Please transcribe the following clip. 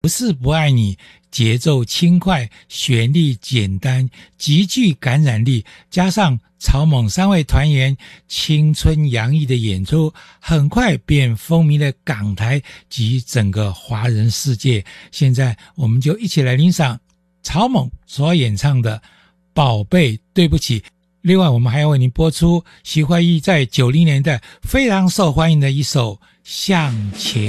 不是不爱你，节奏轻快，旋律简单，极具感染力，加上草蜢3位团员青春洋溢的演出，很快便风靡了港台及整个华人世界。现在我们就一起来欣赏草蜢所演唱的《宝贝对不起》。另外我们还要为您播出徐怀钰在90年代非常受欢迎的一首《向前》。